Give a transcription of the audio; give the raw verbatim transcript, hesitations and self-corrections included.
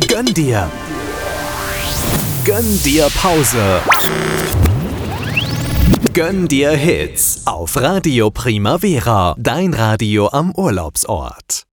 Gönn dir! Gönn dir Pause! Gönn dir Hits auf Radio Primavera, dein Radio am Urlaubsort.